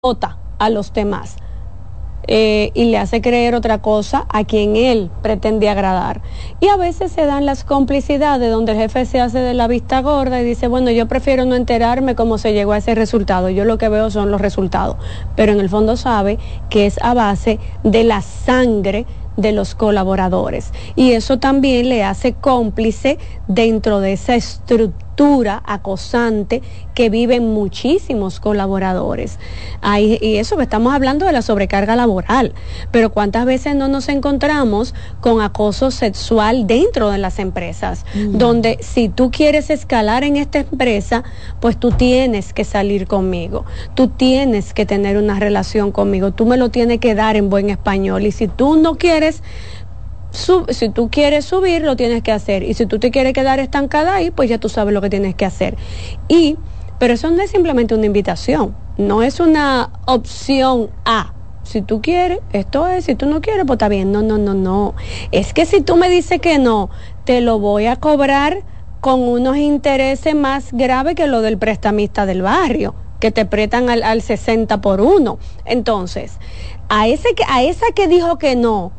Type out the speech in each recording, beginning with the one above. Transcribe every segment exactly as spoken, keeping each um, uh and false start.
explota a los demás eh, y le hace creer otra cosa a quien él pretende agradar. Y a veces se dan las complicidades donde el jefe se hace de la vista gorda y dice, bueno, yo prefiero no enterarme cómo se llegó a ese resultado, yo lo que veo son los resultados, pero en el fondo sabe que es a base de la sangre de los colaboradores, y eso también le hace cómplice dentro de esa estructura acosante que viven muchísimos colaboradores. Ahí, y eso que estamos hablando de la sobrecarga laboral, pero cuántas veces no nos encontramos con acoso sexual dentro de las empresas, mm. donde si tú quieres escalar en esta empresa, pues tú tienes que salir conmigo, tú tienes que tener una relación conmigo, tú me lo tienes que dar en buen español, y si tú no quieres Sub, si tú quieres subir, lo tienes que hacer, y si tú te quieres quedar estancada ahí, pues ya tú sabes lo que tienes que hacer. Y pero eso no es simplemente una invitación, no es una opción A. Si tú quieres, esto es, si tú no quieres, pues está bien. No, no, no, no. Es que si tú me dices que no, te lo voy a cobrar con unos intereses más graves que lo del prestamista del barrio, que te prestan al, al sesenta por uno. Entonces, a ese que, a esa que dijo que no,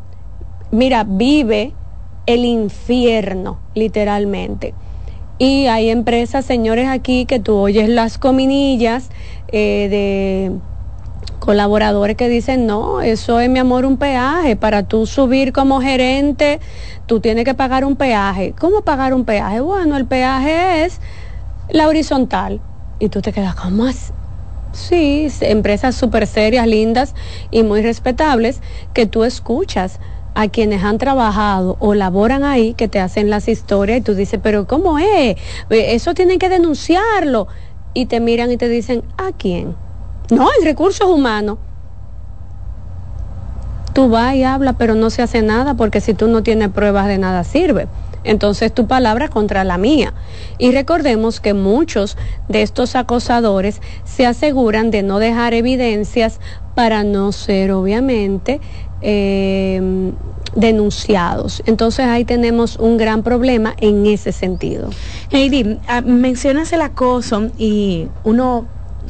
mira, vive el infierno, literalmente. Y hay empresas, señores, aquí que tú oyes las cominillas eh, de colaboradores que dicen, no, eso es, mi amor, un peaje. Para tú subir como gerente, tú tienes que pagar un peaje. ¿Cómo pagar un peaje? Bueno, el peaje es la horizontal. Y tú te quedas, ¿cómo es? Sí, empresas súper serias, lindas y muy respetables, que tú escuchas a quienes han trabajado o laboran ahí, que te hacen las historias y tú dices, pero ¿cómo es? Eso tienen que denunciarlo. Y te miran y te dicen, ¿a quién? No, en recursos humanos. Tú vas y hablas, pero no se hace nada, porque si tú no tienes pruebas de nada sirve. Entonces tu palabra contra la mía. Y recordemos que muchos de estos acosadores se aseguran de no dejar evidencias para no ser, obviamente, eh, denunciados. Entonces ahí tenemos un gran problema en ese sentido. Heidi, mencionas el acoso y uno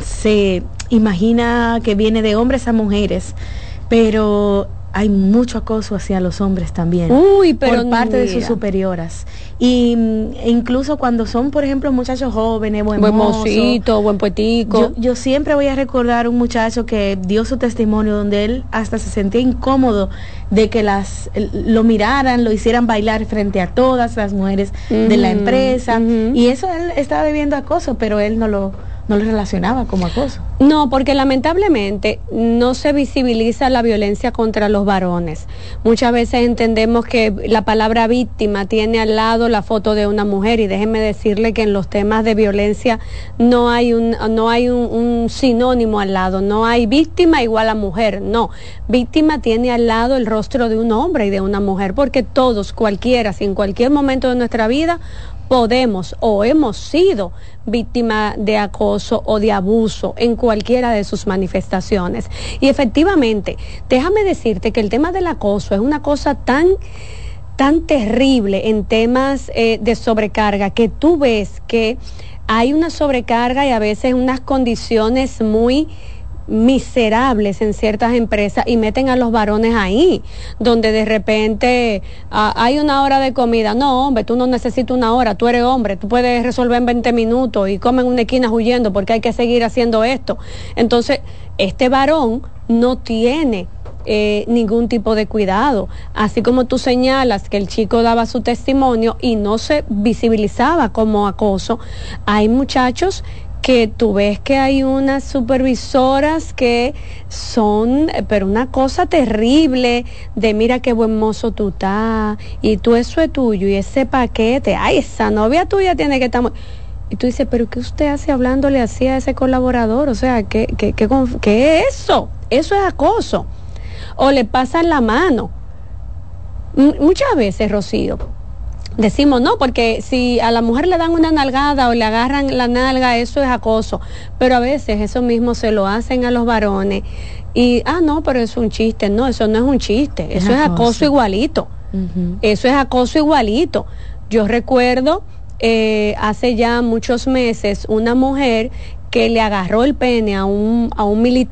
se imagina que viene de hombres a mujeres, pero hay mucho acoso hacia los hombres también. Uy, pero por parte mira. de sus superioras. Y e incluso cuando son, por ejemplo, muchachos jóvenes, buen, buen mozo, mocito, buen poetico. Yo, yo siempre voy a recordar un muchacho que dio su testimonio donde él hasta se sentía incómodo de que las lo miraran, lo hicieran bailar frente a todas las mujeres uh-huh, de la empresa. Uh-huh. Y eso él estaba viviendo acoso, pero él no lo no lo relacionaba como acoso. No, porque lamentablemente no se visibiliza la violencia contra los varones. Muchas veces entendemos que la palabra víctima tiene al lado la foto de una mujer, y déjenme decirle que en los temas de violencia no hay un no hay un, un sinónimo al lado, no hay víctima igual a mujer, no. Víctima tiene al lado el rostro de un hombre y de una mujer, porque todos, cualquiera, si en cualquier momento de nuestra vida podemos o hemos sido víctima de acoso o de abuso en cualquiera de sus manifestaciones. Y efectivamente, déjame decirte que el tema del acoso es una cosa tan tan terrible en temas eh, de sobrecarga, que tú ves que hay una sobrecarga y a veces unas condiciones muy miserables en ciertas empresas, y meten a los varones ahí, donde de repente uh, hay una hora de comida. No, hombre, tú no necesitas una hora, tú eres hombre, tú puedes resolver en veinte minutos, y comen una esquina huyendo porque hay que seguir haciendo esto. Entonces, este varón no tiene Eh, ningún tipo de cuidado, así como tú señalas que el chico daba su testimonio y no se visibilizaba como acoso. Hay muchachos que tú ves que hay unas supervisoras que son, pero una cosa terrible, de mira qué buen mozo tú estás, y tú eso es tuyo, y ese paquete, ay, esa novia tuya tiene que estar muy... Y tú dices, pero ¿qué usted hace hablándole así a ese colaborador? O sea, ¿qué, qué, qué, qué es eso? Eso es acoso. O le pasan la mano. M- muchas veces, Rocío, decimos, no, porque si a la mujer le dan una nalgada o le agarran la nalga, eso es acoso. Pero a veces eso mismo se lo hacen a los varones. Y, ah, no, pero es un chiste. No, eso no es un chiste. Eso es, es acoso igualito. Uh-huh. Eso es acoso igualito. Yo recuerdo, eh, hace ya muchos meses, una mujer que le agarró el pene a un, a un militar